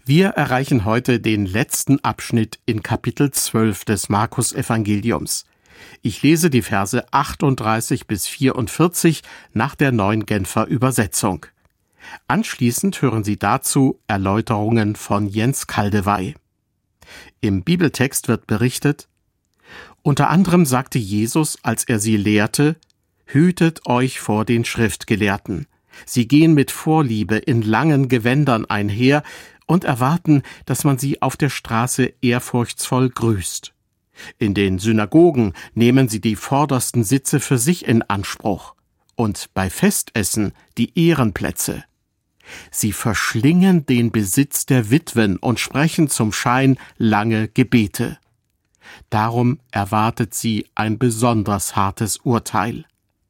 Wir erreichen heute den letzten Abschnitt in Kapitel 12 des Markus-Evangeliums. Ich lese die Verse 38 bis 44 nach der Neuen Genfer Übersetzung. Anschließend hören Sie dazu Erläuterungen von Jens Kaldewey. Im Bibeltext wird berichtet: Unter anderem sagte Jesus, als er sie lehrte: Hütet euch vor den Schriftgelehrten. Sie gehen mit Vorliebe in langen Gewändern einher und erwarten, dass man sie auf der Straße ehrfurchtsvoll grüßt. In den Synagogen nehmen sie die vordersten Sitze für sich in Anspruch und bei Festessen die Ehrenplätze. Sie verschlingen den Besitz der Witwen und sprechen zum Schein lange Gebete. Darum erwartet sie ein besonders hartes Urteil.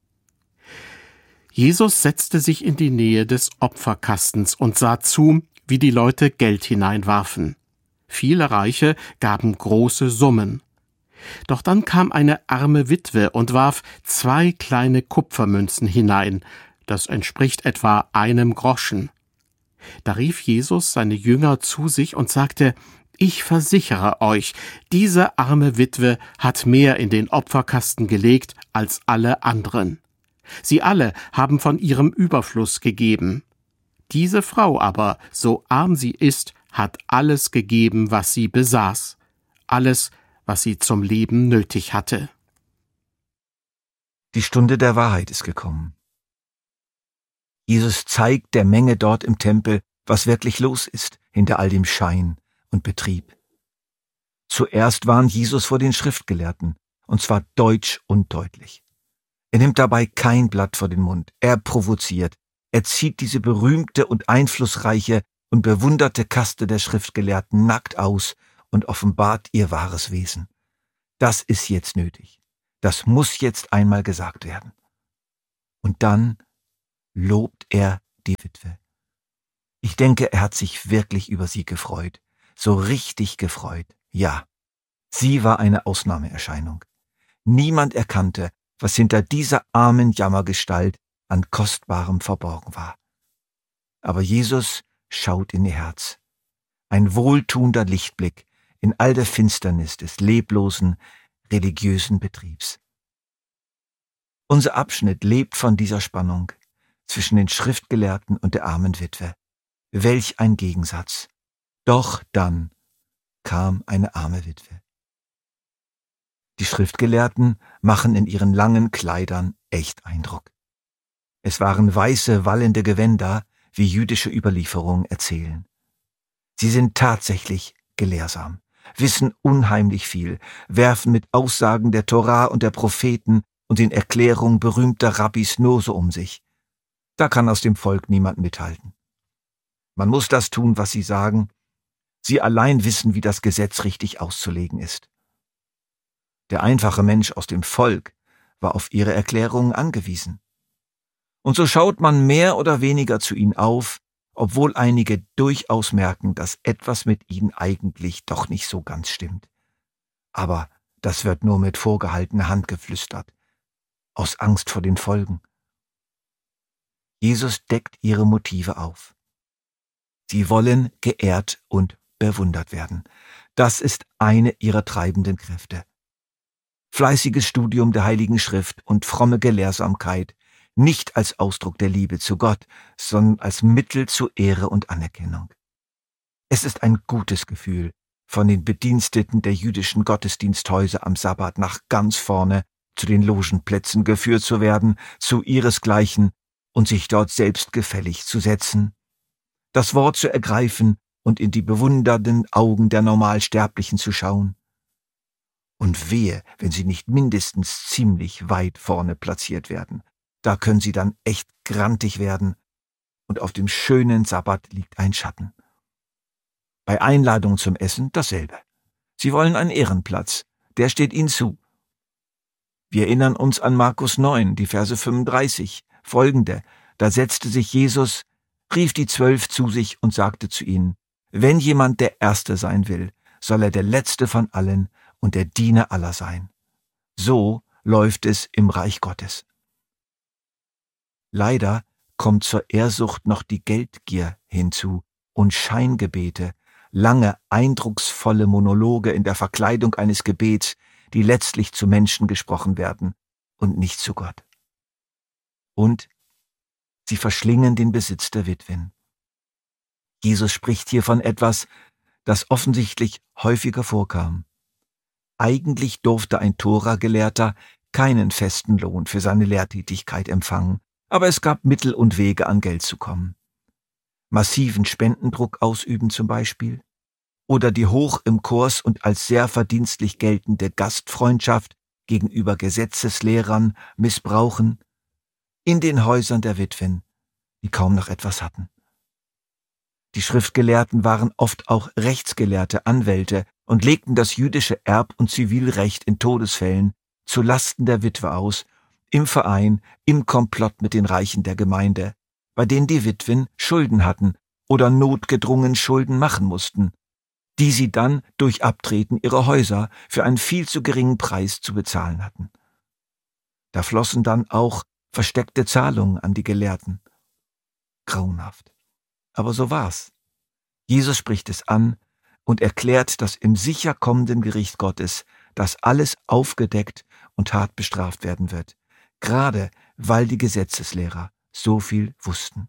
Jesus setzte sich in die Nähe des Opferkastens und sah zu, wie die Leute Geld hineinwarfen. Viele Reiche gaben große Summen. Doch dann kam eine arme Witwe und warf 2 kleine Kupfermünzen hinein. Das entspricht etwa 1 Groschen. Da rief Jesus seine Jünger zu sich und sagte: Ich versichere euch, diese arme Witwe hat mehr in den Opferkasten gelegt als alle anderen. Sie alle haben von ihrem Überfluss gegeben. Diese Frau aber, so arm sie ist, hat alles gegeben, was sie besaß. Alles, was sie zum Leben nötig hatte. Die Stunde der Wahrheit ist gekommen. Jesus zeigt der Menge dort im Tempel, was wirklich los ist hinter all dem Schein und Betrieb. Zuerst warnt Jesus vor den Schriftgelehrten, und zwar deutsch und deutlich. Er nimmt dabei kein Blatt vor den Mund, er provoziert, er zieht diese berühmte und einflussreiche und bewunderte Kaste der Schriftgelehrten nackt aus und offenbart ihr wahres Wesen. Das ist jetzt nötig, das muss jetzt einmal gesagt werden. Und dann lobt er die Witwe. Ich denke, er hat sich wirklich über sie gefreut, so richtig gefreut, ja. Sie war eine Ausnahmeerscheinung. Niemand erkannte, was hinter dieser armen Jammergestalt an Kostbarem verborgen war. Aber Jesus schaut in ihr Herz. Ein wohltuender Lichtblick in all der Finsternis des leblosen, religiösen Betriebs. Unser Abschnitt lebt von dieser Spannung zwischen den Schriftgelehrten und der armen Witwe. Welch ein Gegensatz. Doch dann kam eine arme Witwe. Die Schriftgelehrten machen in ihren langen Kleidern echt Eindruck. Es waren weiße, wallende Gewänder, wie jüdische Überlieferungen erzählen. Sie sind tatsächlich gelehrsam, wissen unheimlich viel, werfen mit Aussagen der Tora und der Propheten und den Erklärungen berühmter Rabbis nur so um sich. Da kann aus dem Volk niemand mithalten. Man muss das tun, was sie sagen. Sie allein wissen, wie das Gesetz richtig auszulegen ist. Der einfache Mensch aus dem Volk war auf ihre Erklärungen angewiesen. Und so schaut man mehr oder weniger zu ihnen auf, obwohl einige durchaus merken, dass etwas mit ihnen eigentlich doch nicht so ganz stimmt. Aber das wird nur mit vorgehaltener Hand geflüstert, aus Angst vor den Folgen. Jesus deckt ihre Motive auf. Sie wollen geehrt und bewundert werden. Das ist eine ihrer treibenden Kräfte. Fleißiges Studium der Heiligen Schrift und fromme Gelehrsamkeit, nicht als Ausdruck der Liebe zu Gott, sondern als Mittel zur Ehre und Anerkennung. Es ist ein gutes Gefühl, von den Bediensteten der jüdischen Gottesdiensthäuser am Sabbat nach ganz vorne zu den Logenplätzen geführt zu werden, zu ihresgleichen, und sich dort selbstgefällig zu setzen, das Wort zu ergreifen und in die bewundernden Augen der Normalsterblichen zu schauen. Und wehe, wenn sie nicht mindestens ziemlich weit vorne platziert werden. Da können sie dann echt grantig werden, und auf dem schönen Sabbat liegt ein Schatten. Bei Einladung zum Essen dasselbe. Sie wollen einen Ehrenplatz, der steht ihnen zu. Wir erinnern uns an Markus 9, die Verse 35, folgende. Da setzte sich Jesus, rief die 12 zu sich und sagte zu ihnen: Wenn jemand der Erste sein will, soll er der Letzte von allen und der Diener aller sein. So läuft es im Reich Gottes. Leider kommt zur Ehrsucht noch die Geldgier hinzu und Scheingebete, lange, eindrucksvolle Monologe in der Verkleidung eines Gebets, die letztlich zu Menschen gesprochen werden und nicht zu Gott. Und sie verschlingen den Besitz der Witwen. Jesus spricht hier von etwas, das offensichtlich häufiger vorkam. Eigentlich durfte ein Tora-Gelehrter keinen festen Lohn für seine Lehrtätigkeit empfangen, aber es gab Mittel und Wege, an Geld zu kommen. Massiven Spendendruck ausüben zum Beispiel, oder die hoch im Kurs und als sehr verdienstlich geltende Gastfreundschaft gegenüber Gesetzeslehrern missbrauchen, in den Häusern der Witwen, die kaum noch etwas hatten. Die Schriftgelehrten waren oft auch rechtsgelehrte Anwälte und legten das jüdische Erb- und Zivilrecht in Todesfällen zu Lasten der Witwe aus, im Verein, im Komplott mit den Reichen der Gemeinde, bei denen die Witwen Schulden hatten oder notgedrungen Schulden machen mussten, die sie dann durch Abtreten ihrer Häuser für einen viel zu geringen Preis zu bezahlen hatten. Da flossen dann auch versteckte Zahlungen an die Gelehrten. Grauenhaft. Aber so war's. Jesus spricht es an und erklärt, dass im sicher kommenden Gericht Gottes das alles aufgedeckt und hart bestraft werden wird, gerade weil die Gesetzeslehrer so viel wussten.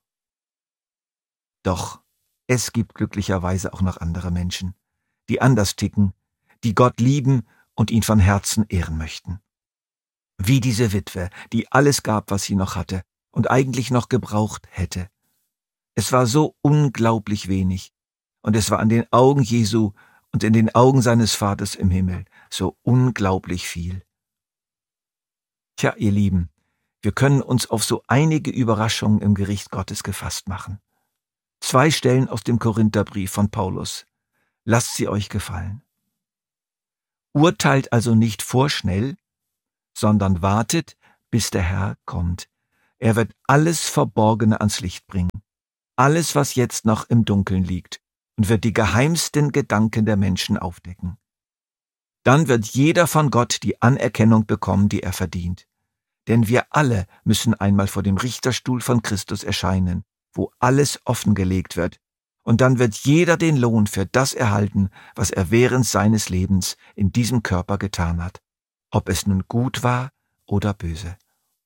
Doch es gibt glücklicherweise auch noch andere Menschen, die anders ticken, die Gott lieben und ihn von Herzen ehren möchten. Wie diese Witwe, die alles gab, was sie noch hatte und eigentlich noch gebraucht hätte. Es war so unglaublich wenig, und es war an den Augen Jesu und in den Augen seines Vaters im Himmel so unglaublich viel. Tja, ihr Lieben, wir können uns auf so einige Überraschungen im Gericht Gottes gefasst machen. 2 Stellen aus dem Korintherbrief von Paulus. Lasst sie euch gefallen. Urteilt also nicht vorschnell, sondern wartet, bis der Herr kommt. Er wird alles Verborgene ans Licht bringen. Alles, was jetzt noch im Dunkeln liegt, und wird die geheimsten Gedanken der Menschen aufdecken. Dann wird jeder von Gott die Anerkennung bekommen, die er verdient. Denn wir alle müssen einmal vor dem Richterstuhl von Christus erscheinen, wo alles offengelegt wird, und dann wird jeder den Lohn für das erhalten, was er während seines Lebens in diesem Körper getan hat, ob es nun gut war oder böse.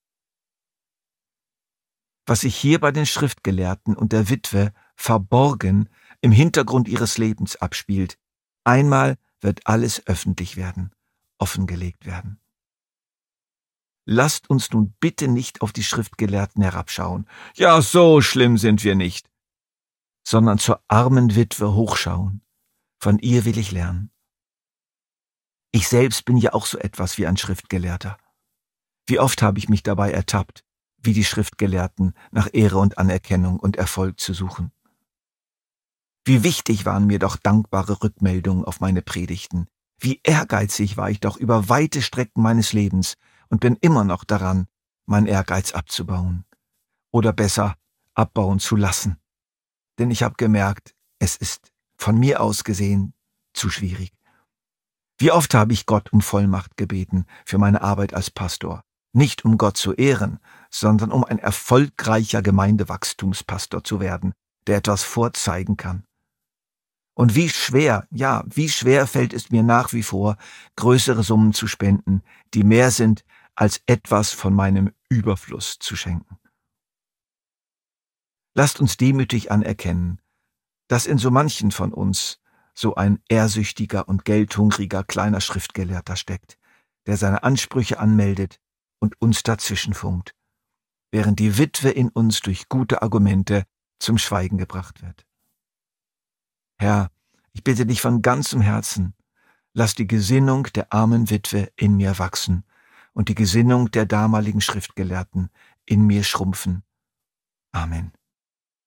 Was sich hier bei den Schriftgelehrten und der Witwe verborgen im Hintergrund ihres Lebens abspielt, einmal wird alles öffentlich werden, offengelegt werden. Lasst uns nun bitte nicht auf die Schriftgelehrten herabschauen, ja, so schlimm sind wir nicht, sondern zur armen Witwe hochschauen, von ihr will ich lernen. Ich selbst bin ja auch so etwas wie ein Schriftgelehrter. Wie oft habe ich mich dabei ertappt, wie die Schriftgelehrten nach Ehre und Anerkennung und Erfolg zu suchen. Wie wichtig waren mir doch dankbare Rückmeldungen auf meine Predigten. Wie ehrgeizig war ich doch über weite Strecken meines Lebens und bin immer noch daran, meinen Ehrgeiz abzubauen. Oder besser, abbauen zu lassen. Denn ich habe gemerkt, es ist von mir aus gesehen zu schwierig. Wie oft habe ich Gott um Vollmacht gebeten für meine Arbeit als Pastor. Nicht um Gott zu ehren, sondern um ein erfolgreicher Gemeindewachstumspastor zu werden, der etwas vorzeigen kann. Und wie schwer fällt es mir nach wie vor, größere Summen zu spenden, die mehr sind, als etwas von meinem Überfluss zu schenken. Lasst uns demütig anerkennen, dass in so manchen von uns so ein ehrsüchtiger und geldhungriger kleiner Schriftgelehrter steckt, der seine Ansprüche anmeldet und uns dazwischen funkt, während die Witwe in uns durch gute Argumente zum Schweigen gebracht wird. Herr, ich bitte dich von ganzem Herzen, lass die Gesinnung der armen Witwe in mir wachsen und die Gesinnung der damaligen Schriftgelehrten in mir schrumpfen. Amen.